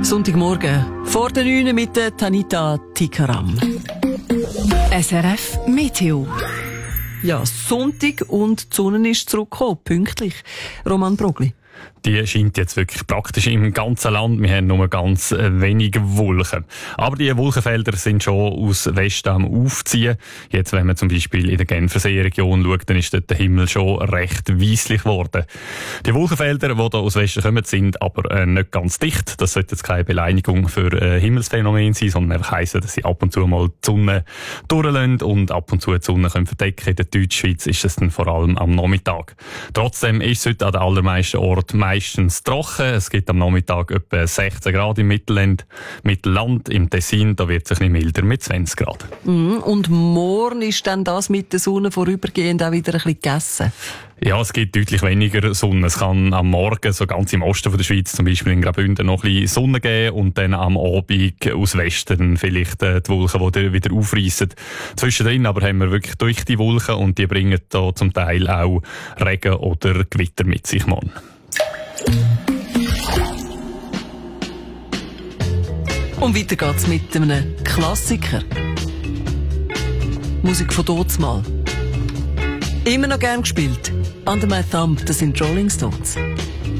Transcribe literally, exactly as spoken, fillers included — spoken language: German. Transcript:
Sonntagmorgen vor der neun mit der Tanita Tikaram. S R F Meteo. Ja, Sonntag und die Sonne ist zurückgekommen, pünktlich. Roman Brogli. Die scheint jetzt wirklich praktisch im ganzen Land. Wir haben nur ganz wenige Wolken. Aber die Wolkenfelder sind schon aus Westen am Aufziehen. Jetzt, wenn man zum Beispiel in der Genfersee-Region schaut, dann ist dort der Himmel schon recht weisslich geworden. Die Wolkenfelder, die hier aus Westen kommen, sind aber äh, nicht ganz dicht. Das sollte jetzt keine Beleidigung für äh, Himmelsphänomen sein, sondern einfach heissen, dass sie ab und zu mal die Sonne durchlassen und ab und zu die Sonne können verdecken. In der Deutschschweiz ist es dann vor allem am Nachmittag. Trotzdem ist es heute an den allermeisten Orten meistens trocken. Es gibt am Nachmittag etwa sechzehn Grad im Mittelland. Mittelland, im Tessin, da wird es ein bisschen milder mit zwanzig Grad. Mm, und morgen ist dann das mit der Sonne vorübergehend auch wieder ein bisschen gegessen? Ja, es gibt deutlich weniger Sonne. Es kann am Morgen, so ganz im Osten von der Schweiz, zum Beispiel in Graubünden, noch ein bisschen Sonne geben und dann am Abend aus Westen vielleicht äh, die Wolken, die wieder aufreissen. Zwischendrin aber haben wir wirklich durch die Wolken und die bringen da zum Teil auch Regen oder Gewitter mit sich morgen. Und weiter geht's mit einem Klassiker. Musik von dazumal. Immer noch gern gespielt. Under My Thumb, das sind Rolling Stones.